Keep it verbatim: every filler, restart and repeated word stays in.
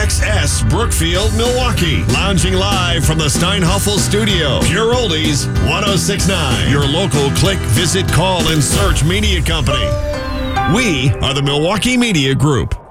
X S Brookfield, Milwaukee. Lounging live from the Steinhoffel Studio. Pure Oldies one oh six point nine. Your local click, visit, call, and search media company. We are the Milwaukee Media Group.